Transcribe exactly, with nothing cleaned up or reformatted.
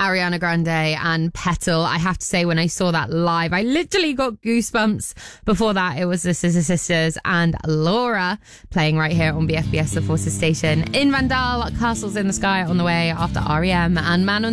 Ariana Grande and Petal. I have to say, when I saw that live, I literally got goosebumps. Before that, it was the Scissor Sisters and Laura playing right here on B F B S, the Forces station. In Vandal, Castles in the Sky on the way after R E M and Man on